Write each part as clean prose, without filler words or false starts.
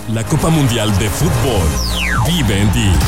La Copa Mundial de Fútbol vive en ti.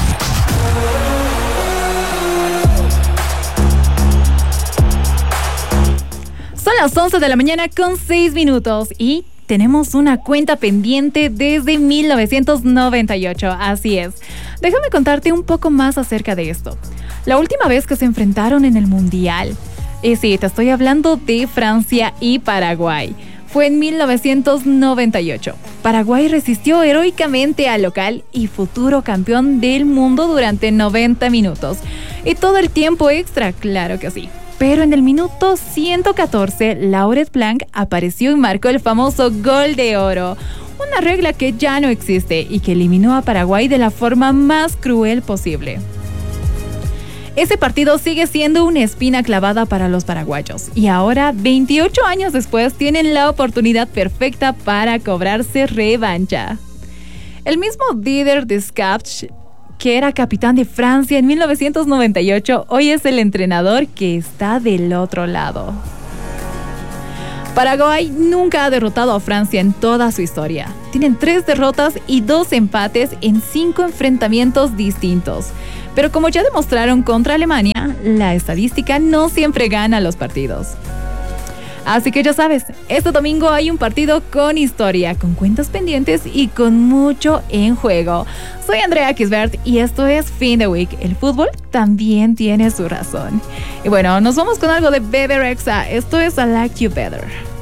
Son las 11 de la mañana con 6 minutos y tenemos una cuenta pendiente desde 1998, así es. Déjame contarte un poco más acerca de esto. La última vez que se enfrentaron en el Mundial, sí, te estoy hablando de Francia y Paraguay. Fue en 1998. Paraguay resistió heroicamente al local y futuro campeón del mundo durante 90 minutos. Y todo el tiempo extra, claro que sí. Pero en el minuto 114, Laurent Blanc apareció y marcó el famoso gol de oro. Una regla que ya no existe y que eliminó a Paraguay de la forma más cruel posible. Ese partido sigue siendo una espina clavada para los paraguayos y ahora, 28 años después, tienen la oportunidad perfecta para cobrarse revancha. El mismo Didier Deschamps, que era capitán de Francia en 1998, hoy es el entrenador que está del otro lado. Paraguay nunca ha derrotado a Francia en toda su historia. Tienen 3 derrotas y 2 empates en 5 enfrentamientos distintos. Pero como ya demostraron contra Alemania, la estadística no siempre gana los partidos. Así que ya sabes, este domingo hay un partido con historia, con cuentas pendientes y con mucho en juego. Soy Andrea Kisbert y esto es Fin de Week. El fútbol también tiene su razón. Y bueno, nos vamos con algo de Bebe Rexha. Esto es I Like You Better.